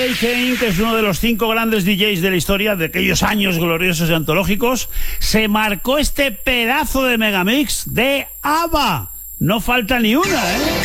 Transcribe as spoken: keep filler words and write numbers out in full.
Kane, que es uno de los cinco grandes D Js de la historia de aquellos años gloriosos y antológicos, se marcó este pedazo de megamix de ABBA. No falta ni una, ¿eh?